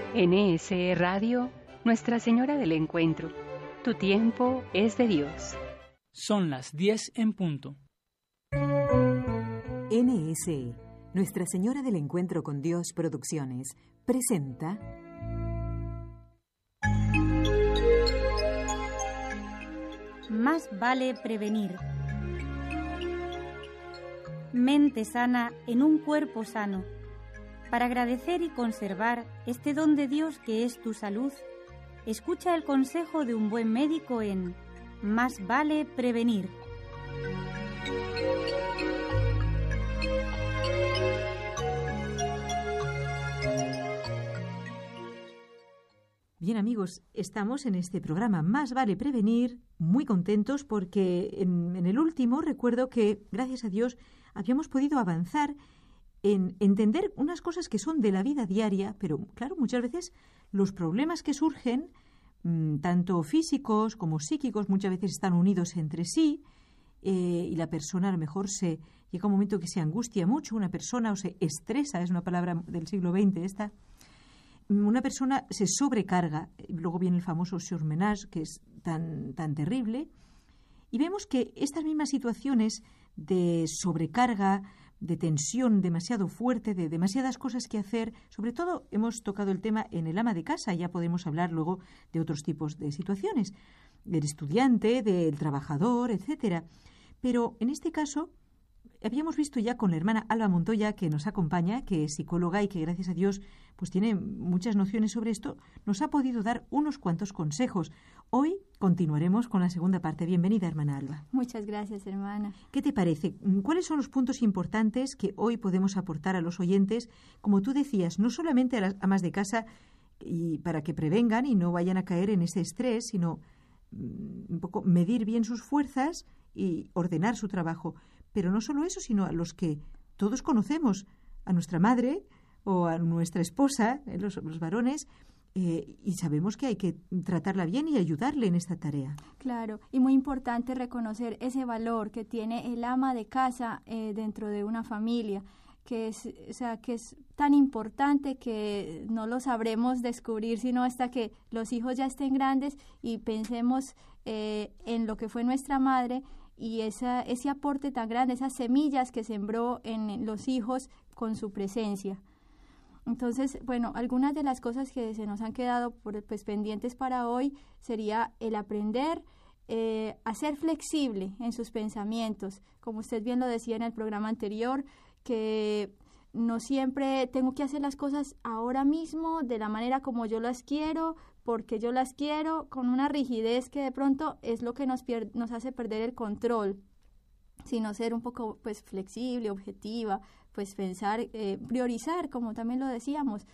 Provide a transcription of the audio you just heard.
NSE Radio, Nuestra Señora del Encuentro. Tu tiempo es de Dios. Son las 10 en punto. NSE, Nuestra Señora del Encuentro con Dios Producciones, presenta... Más vale prevenir. Mente sana en un cuerpo sano. Para agradecer y conservar este don de Dios que es tu salud, escucha el consejo de un buen médico en Más vale prevenir. Bien, amigos, estamos en este programa Más vale prevenir, muy contentos porque en el último recuerdo que, gracias a Dios, habíamos podido avanzar en entender unas cosas que son de la vida diaria, pero claro, muchas veces los problemas que surgen, tanto físicos como psíquicos, muchas veces están unidos entre sí, y la persona a lo mejor llega un momento que se angustia mucho, una persona, o se estresa, es una palabra del siglo XX esta. Una persona se sobrecarga, luego viene el famoso surmenage, que es tan terrible, y vemos que estas mismas situaciones de sobrecarga, de tensión demasiado fuerte, de demasiadas cosas que hacer, sobre todo hemos tocado el tema en el ama de casa, ya podemos hablar luego de otros tipos de situaciones, del estudiante, del trabajador, etcétera. Pero en este caso habíamos visto ya con la hermana Alba Montoya, que nos acompaña, que es psicóloga y que gracias a Dios pues tiene muchas nociones sobre esto, nos ha podido dar unos cuantos consejos. Hoy continuaremos con la segunda parte. Bienvenida, hermana Alba. Muchas gracias, hermana. ¿Qué te parece? ¿Cuáles son los puntos importantes que hoy podemos aportar a los oyentes? Como tú decías, no solamente a las amas de casa y para que prevengan y no vayan a caer en ese estrés, sino un poco medir bien sus fuerzas y ordenar su trabajo. Pero no solo eso, sino a los que todos conocemos, a nuestra madre o a nuestra esposa, los varones, y sabemos que hay que tratarla bien y ayudarle en esta tarea. Claro, y muy importante reconocer ese valor que tiene el ama de casa dentro de una familia, que es tan importante que no lo sabremos descubrir sino hasta que los hijos ya estén grandes y pensemos en lo que fue nuestra madre y ese aporte tan grande, esas semillas que sembró en los hijos con su presencia. Entonces, bueno, algunas de las cosas que se nos han quedado pendientes para hoy sería el aprender a ser flexible en sus pensamientos, como usted bien lo decía en el programa anterior, que no siempre tengo que hacer las cosas ahora mismo de la manera como yo las quiero, porque yo las quiero, con una rigidez que de pronto es lo que nos hace perder el control, sino ser un poco flexible, objetiva, pensar, priorizar, como también lo decíamos,